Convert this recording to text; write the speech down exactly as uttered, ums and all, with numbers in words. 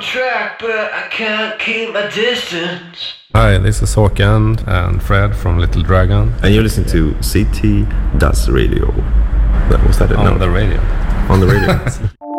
track, but I can't keep my distance. Hi, this is Håkan and Fred from Little Dragon. And you're listening to C T Das Radio. That was that it? On no. the radio. On the radio.